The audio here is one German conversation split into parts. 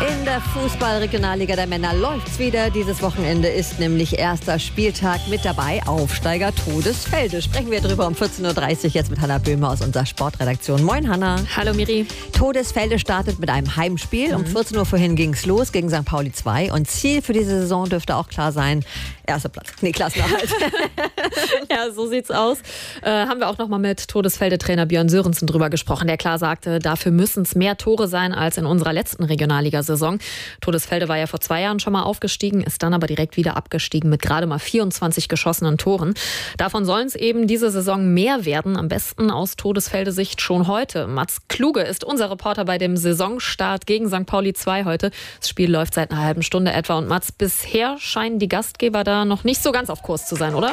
In der Fußball-Regionalliga der Männer läuft's wieder. Dieses Wochenende ist nämlich erster Spieltag. Mit dabei Aufsteiger Todesfelde. Sprechen wir drüber um 14.30 Uhr jetzt mit Hanna Böhmer aus unserer Sportredaktion. Moin Hanna. Hallo Miri. Todesfelde startet mit einem Heimspiel. Um 14 Uhr vorhin ging's los gegen St. Pauli 2. Und Ziel für diese Saison dürfte auch klar sein. Erster Platz. Nee, Klassenerhalt. Ja, so sieht's aus. Haben wir auch noch mal mit Todesfelde-Trainer Björn Sörensen drüber gesprochen, der klar sagte, dafür müssen es mehr Tore sein als in unserer letzten Regionalligasaison. Todesfelde war ja vor 2 Jahren schon mal aufgestiegen, ist dann aber direkt wieder abgestiegen mit gerade mal 24 geschossenen Toren. Davon sollen es eben diese Saison mehr werden, am besten aus Todesfelde-Sicht schon heute. Mats Kluge ist unser Reporter bei dem Saisonstart gegen St. Pauli 2 heute. Das Spiel läuft seit einer halben Stunde etwa. Und Mats, bisher scheinen die Gastgeber da noch nicht so ganz auf Kurs zu sein, oder?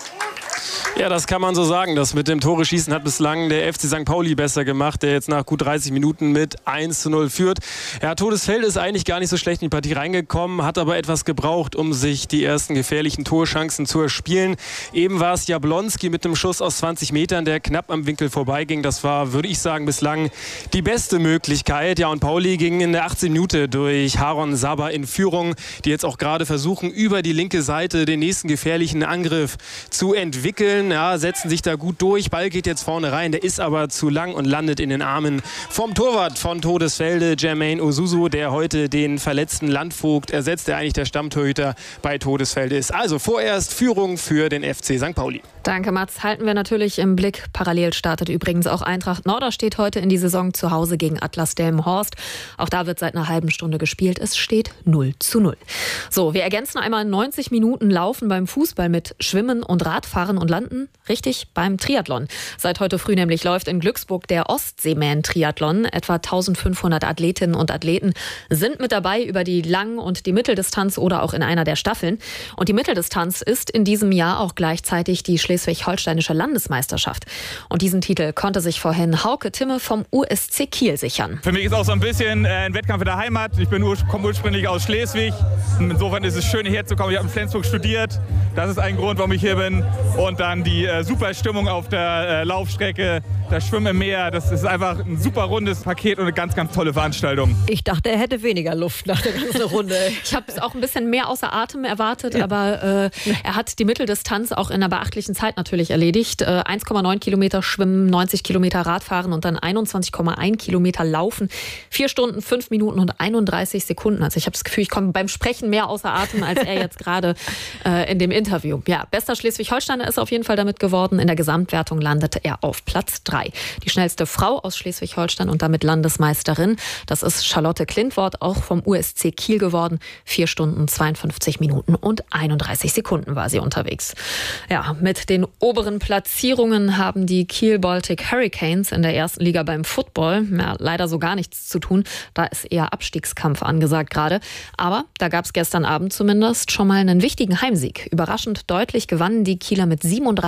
Ja, das kann man so sagen. Das mit dem Tore-Schießen hat bislang der FC St. Pauli besser gemacht, der jetzt nach gut 30 Minuten mit 1:0 führt. Ja, Todesfelde ist eigentlich gar nicht so schlecht in die Partie reingekommen, hat aber etwas gebraucht, um sich die ersten gefährlichen Torchancen zu erspielen. Eben war es Jablonski mit einem Schuss aus 20 Metern, der knapp am Winkel vorbeiging. Das war, würde ich sagen, bislang die beste Möglichkeit. Ja, und Pauli ging in der 18. Minute durch Haron Saba in Führung, die jetzt auch gerade versuchen, über die linke Seite den nächsten gefährlichen Angriff zu entwickeln. Ja, setzen sich da gut durch. Ball geht jetzt vorne rein. Der ist aber zu lang und landet in den Armen vom Torwart von Todesfelde, Jermaine Osusu, der heute den verletzten Landvogt ersetzt, der eigentlich der Stammtorhüter bei Todesfelde ist. Also vorerst Führung für den FC St. Pauli. Danke, Mats. Halten wir natürlich im Blick. Parallel startet übrigens auch Eintracht Norderstedt heute in die Saison zu Hause gegen Atlas Delmenhorst. Auch da wird seit einer halben Stunde gespielt. Es steht 0:0. So, wir ergänzen einmal 90 Minuten Laufen beim Fußball mit Schwimmen und Radfahren und landen richtig beim Triathlon. Seit heute früh nämlich läuft in Glücksburg der Ostseeman-Triathlon. Etwa 1500 Athletinnen und Athleten sind mit dabei über die Lang- und die Mitteldistanz oder auch in einer der Staffeln. Und die Mitteldistanz ist in diesem Jahr auch gleichzeitig die schleswig-holsteinische Landesmeisterschaft. Und diesen Titel konnte sich vorhin Hauke Timme vom USC Kiel sichern. Für mich ist auch so ein bisschen ein Wettkampf in der Heimat. Ich komme ursprünglich aus Schleswig. Insofern ist es schön, hierher zu kommen. Ich habe in Flensburg studiert. Das ist ein Grund, warum ich hier bin. Und dann die super Stimmung auf der Laufstrecke, das Schwimmen im Meer. Das ist einfach ein super rundes Paket und eine ganz, ganz tolle Veranstaltung. Ich dachte, er hätte weniger Luft nach der ganzen Runde. Ich habe auch ein bisschen mehr außer Atem erwartet, ja. Aber er hat die Mitteldistanz auch in einer beachtlichen Zeit natürlich erledigt. 1,9 Kilometer Schwimmen, 90 Kilometer Radfahren und dann 21,1 Kilometer Laufen. 4 Stunden, 5 Minuten und 31 Sekunden. Also ich habe das Gefühl, ich komme beim Sprechen mehr außer Atem als er jetzt gerade in dem Interview. Ja, bester Schleswig-Holsteiner ist auf jeden Fall damit geworden. In der Gesamtwertung landete er auf Platz 3. Die schnellste Frau aus Schleswig-Holstein und damit Landesmeisterin, das ist Charlotte Klintwort, auch vom USC Kiel geworden. 4 Stunden, 52 Minuten und 31 Sekunden war sie unterwegs. Ja, mit den oberen Platzierungen haben die Kiel Baltic Hurricanes in der ersten Liga beim Football leider so gar nichts zu tun. Da ist eher Abstiegskampf angesagt gerade. Aber da gab es gestern Abend zumindest schon mal einen wichtigen Heimsieg. Überraschend deutlich gewannen die Kieler mit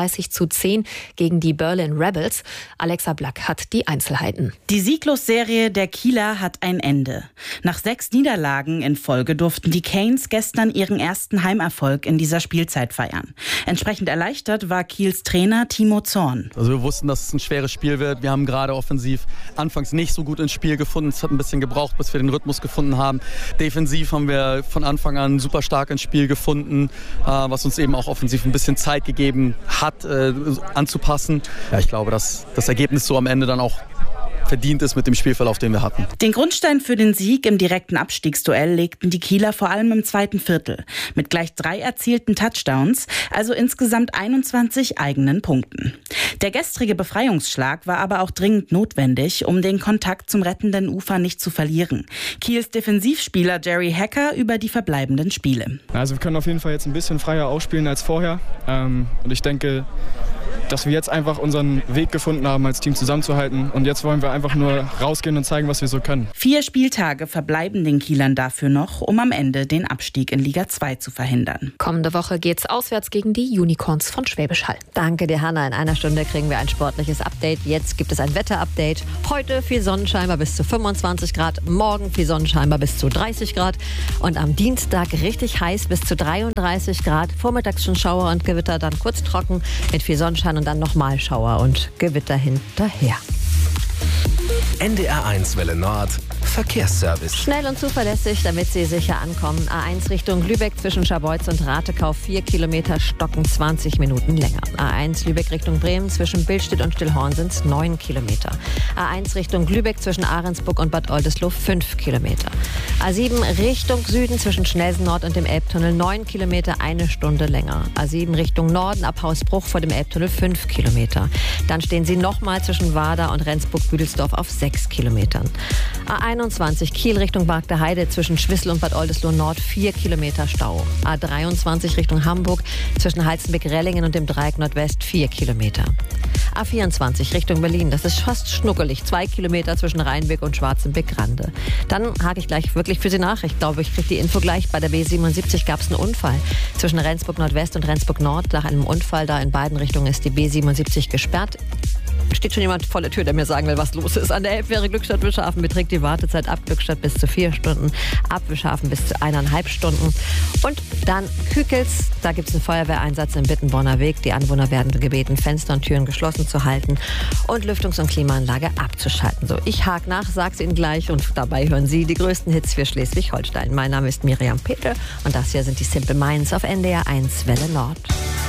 37:10 gegen die Berlin Rebels. Alexa Black hat die Einzelheiten. Die Sieglosserie der Kieler hat ein Ende. Nach 6 Niederlagen in Folge durften die Canes gestern ihren ersten Heimerfolg in dieser Spielzeit feiern. Entsprechend erleichtert war Kiels Trainer Timo Zorn. Also wir wussten, dass es ein schweres Spiel wird. Wir haben gerade offensiv anfangs nicht so gut ins Spiel gefunden. Es hat ein bisschen gebraucht, bis wir den Rhythmus gefunden haben. Defensiv haben wir von Anfang an super stark ins Spiel gefunden, was uns eben auch offensiv ein bisschen Zeit gegeben hat, anzupassen. Ja, ich glaube, dass das Ergebnis so am Ende dann auch verdient ist mit dem Spielverlauf, den wir hatten. Den Grundstein für den Sieg im direkten Abstiegsduell legten die Kieler vor allem im zweiten Viertel. Mit gleich 3 erzielten Touchdowns, also insgesamt 21 eigenen Punkten. Der gestrige Befreiungsschlag war aber auch dringend notwendig, um den Kontakt zum rettenden Ufer nicht zu verlieren. Kiels Defensivspieler Jerry Hacker über die verbleibenden Spiele. Also wir können auf jeden Fall jetzt ein bisschen freier ausspielen als vorher. Und ich denke, dass wir jetzt einfach unseren Weg gefunden haben, als Team zusammenzuhalten. Und jetzt wollen wir einfach nur rausgehen und zeigen, was wir so können. 4 Spieltage verbleiben den Kielern dafür noch, um am Ende den Abstieg in Liga 2 zu verhindern. Kommende Woche geht's auswärts gegen die Unicorns von Schwäbisch Hall. Danke dir, Hanna. In einer Stunde kriegen wir ein sportliches Update. Jetzt gibt es ein Wetterupdate. Heute viel Sonnenschein bei bis zu 25 Grad. Morgen viel Sonnenschein bei bis zu 30 Grad. Und am Dienstag richtig heiß bis zu 33 Grad. Vormittags schon Schauer und Gewitter, dann kurz trocken mit viel Sonnenschein und dann nochmal Schauer und Gewitter hinterher. NDR1 Welle Nord Verkehrsservice. Schnell und zuverlässig, damit Sie sicher ankommen. A1 Richtung Lübeck zwischen Scharbeutz und Ratekau 4 Kilometer, stocken 20 Minuten länger. A1 Lübeck Richtung Bremen zwischen Billstedt und Stillhorn sind es 9 Kilometer. A1 Richtung Lübeck zwischen Ahrensburg und Bad Oldesloe 5 Kilometer. A7 Richtung Süden zwischen Schnelsen Nord und dem Elbtunnel 9 Kilometer, 1 Stunde länger. A7 Richtung Norden ab Hausbruch vor dem Elbtunnel 5 Kilometer. Dann stehen Sie nochmal zwischen Wada und Rendsburg-Büdelsdorf auf 6 Kilometern. A21 Kiel Richtung Barg der Heide zwischen Schwissel und Bad Oldesloe Nord 4 Kilometer Stau. A23 Richtung Hamburg zwischen Heizenbeck-Rellingen und dem Dreieck Nordwest 4 Kilometer. A24 Richtung Berlin, das ist fast schnuckelig, 2 Kilometer zwischen Rheinbeck und Schwarzenbeck-Grande. Dann hake ich gleich wirklich für Sie nach. Ich glaube, ich kriege die Info gleich. Bei der B77 gab es einen Unfall zwischen Rendsburg Nordwest und Rendsburg Nord. Nach einem Unfall da in beiden Richtungen ist die B77 gesperrt. Steht schon jemand vor der Tür, der mir sagen will, was los ist. An der Elbfähre Glückstadt-Wischhafen beträgt die Wartezeit ab Glückstadt bis zu 4 Stunden, ab Wischhafen bis zu 1,5 Stunden. Und dann Kükels, da gibt es einen Feuerwehreinsatz im Bittenborner Weg. Die Anwohner werden gebeten, Fenster und Türen geschlossen zu halten und Lüftungs- und Klimaanlage abzuschalten. So, ich hake nach, sag's Ihnen gleich und dabei hören Sie die größten Hits für Schleswig-Holstein. Mein Name ist Miriam Petel und das hier sind die Simple Minds auf NDR 1 Welle Nord.